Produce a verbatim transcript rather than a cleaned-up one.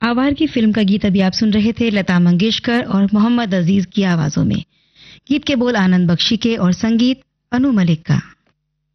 आवार की फिल्म का गीत अभी आप सुन रहे थे लता मंगेशकर और मोहम्मद अजीज की आवाजों में। गीत के बोल आनंद बख्शी के और संगीत अनु मलिक का।